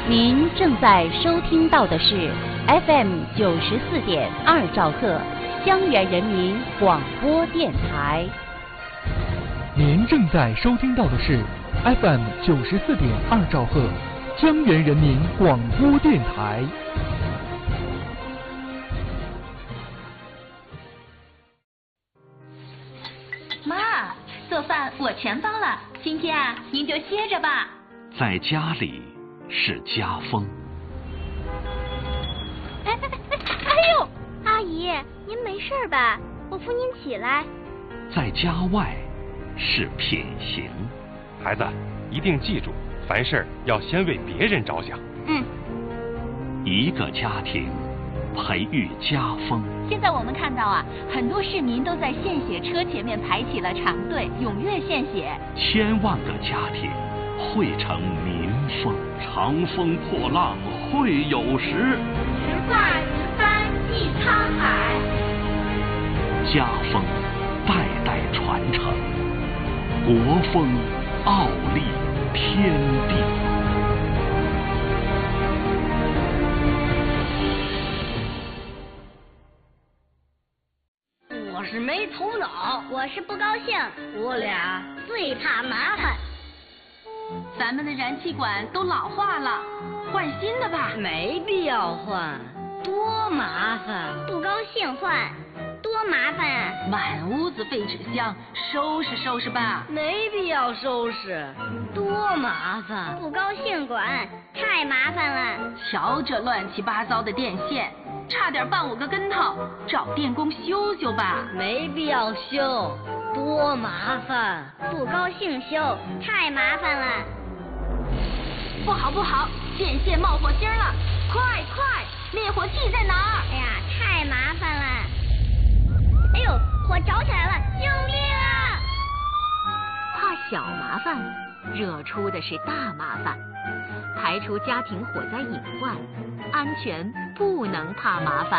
您正在收听到的是 FM 94.2兆赫江源人民广播电台。 您正在收听到的是 FM 94.2兆赫江源人民广播电台。 妈，做饭我全包了，今天啊，您就歇着吧。 在家里是家风。 哎呦，阿姨，您没事吧？我扶您起来。 在家外是品行。 孩子，一定记住，凡事要先为别人着想。 一个家庭培育家风。 现在我们看到啊，很多市民都在献血车前面排起了长队，踊跃献血。 千万个家庭汇成民风，长风破浪会有时， 直挂直帆济沧海。 家风代代传承，国风傲立天地。 我是没头脑， 我是不高兴， 我俩最怕麻烦。 咱们的燃气管都老化了，换新的吧。 没必要换，多麻烦。 不高兴换，多麻烦啊！ 满屋子废纸箱，收拾收拾吧。 没必要收拾，多麻烦。 不高兴管，太麻烦了。 瞧这乱七八糟的电线，差点绊我个跟头，找电工修修吧。 没必要修，多麻烦。 不高兴修，太麻烦了。 不好不好，电线冒火星了！快快，灭火器在哪儿？ 哎呀，太麻烦了！哎呦，火着起来了，救命啊！ 怕小麻烦，惹出的是大麻烦。排除家庭火灾隐患，安全不能怕麻烦。